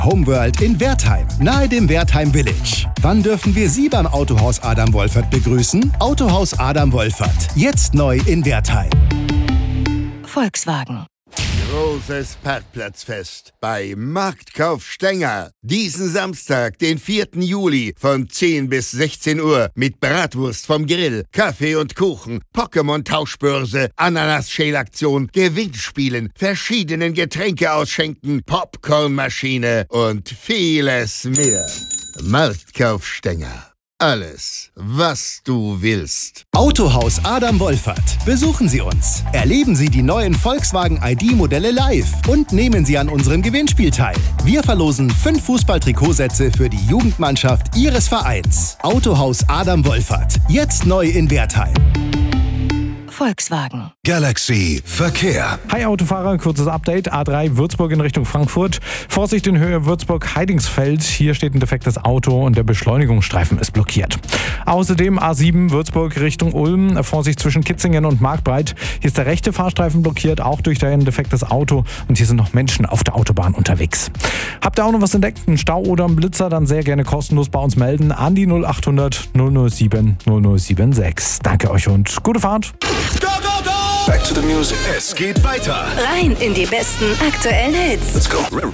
Homeworld in Wertheim, nahe dem Wertheim Village. Wann dürfen wir Sie beim Autohaus Adam Wolfert begrüßen? Autohaus Adam Wolfert, jetzt neu in Wertheim. Volkswagen. Großes Parkplatzfest bei Marktkauf Stenger. Diesen Samstag, den 4. Juli von 10 bis 16 Uhr mit Bratwurst vom Grill, Kaffee und Kuchen, Pokémon-Tauschbörse, Ananas-Schälaktion, Gewinnspielen, verschiedenen Getränke ausschenken, Popcornmaschine und vieles mehr. Marktkauf Stenger. Alles, was du willst. Autohaus Adam Wolfert. Besuchen Sie uns. Erleben Sie die neuen Volkswagen ID-Modelle live und nehmen Sie an unserem Gewinnspiel teil. Wir verlosen 5 Fußball-Trikotsätze für die Jugendmannschaft Ihres Vereins. Autohaus Adam Wolfert. Jetzt neu in Wertheim. Volkswagen. Galaxy Verkehr. Hi Autofahrer, kurzes Update. A3 Würzburg in Richtung Frankfurt. Vorsicht in Höhe Würzburg-Heidingsfeld. Hier steht ein defektes Auto und der Beschleunigungsstreifen ist blockiert. Außerdem A7 Würzburg Richtung Ulm. Vorsicht zwischen Kitzingen und Marktbreit. Hier ist der rechte Fahrstreifen blockiert, auch durch ein defektes Auto. Und hier sind noch Menschen auf der Autobahn unterwegs. Habt ihr auch noch was entdeckt? Einen Stau oder einen Blitzer? Dann sehr gerne kostenlos bei uns melden. An die 0800 007 0076. Danke euch und gute Fahrt. Go, go, go! Back to the music. Es geht weiter. Rein in die besten aktuellen Hits. Let's go.